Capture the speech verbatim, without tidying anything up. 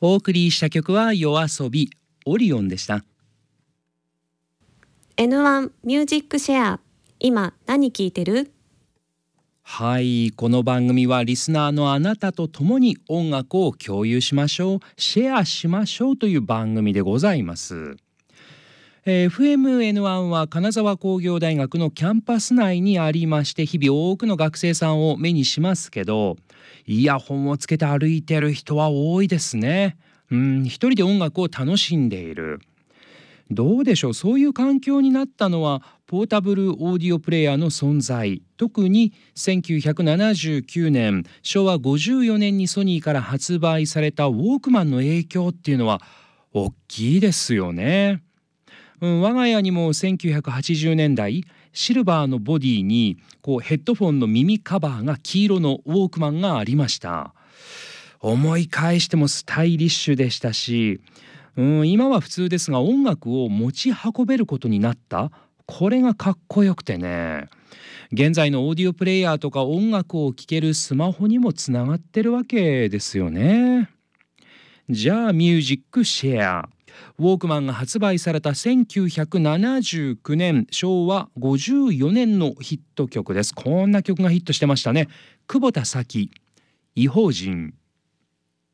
お送りした曲はYOASOBIオリオンでした。 エヌワン ミュージックシェア、今何聞いてる？ はい、この番組はリスナーのあなたと共に音楽を共有しましょう、シェアしましょうという番組でございます。えー、エフエムエヌワン は金沢工業大学のキャンパス内にありまして、日々多くの学生さんを目にしますけど、イヤホンをつけて歩いてる人は多いですね。うん、一人で音楽を楽しんでいる。どうでしょう、そういう環境になったのはポータブルオーディオプレイヤーの存在、特にせんきゅうひゃくななじゅうきゅうねんしょうわごじゅうよねんにソニーから発売されたウォークマンの影響っていうのは大きいですよね。うん、我が家にもせんきゅうひゃくはちじゅうねんだいシルバーのボディにこうヘッドフォンの耳カバーが黄色のウォークマンがありました。思い返してもスタイリッシュでしたし、うん、今は普通ですが音楽を持ち運べることになった、これがかっこよくてね。現在のオーディオプレイヤーとか音楽を聴けるスマホにもつながってるわけですよね。じゃあミュージックシェア、ウォークマンが発売されたせんきゅうひゃくななじゅうきゅうねんしょうわごじゅうよねんのヒット曲です。こんな曲がヒットしてましたね。久保田早紀、異邦人。